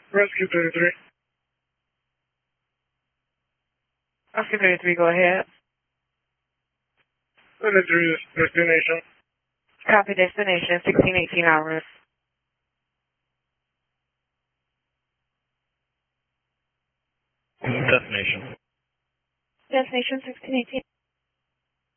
Rescue 33. Oscar 33, go ahead. 33 is destination. Copy destination, 1618 hours. Destination. Destination, 1618.